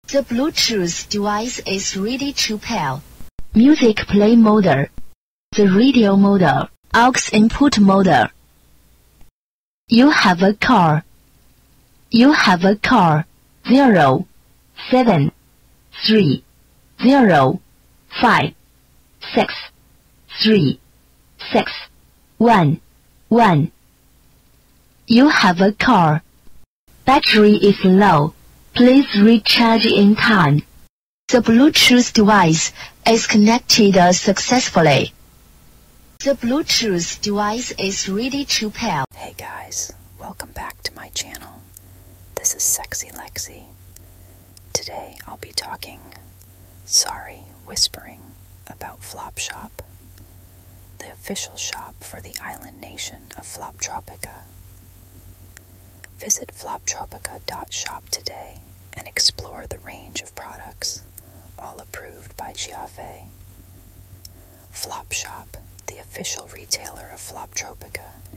The Bluetooth device is ready to pair. Music play mode. The radio mode. Aux input mode. You have a car. You have a car. 0, 7, 3, 0, 5, 6, 3, 6, 1, 1. You have a car. Battery is low. Please recharge in time. The Bluetooth device is connected successfully. The Bluetooth device is ready to pair. Hey guys, welcome back to my channel. This is Sexy Lexi. Today I'll be whispering about Flopshop, the official shop for the island nation of Floptropica. Visit floptropica.shop today and explore the range of products, all approved by Giave. Flopshop, the official retailer of Floptropica,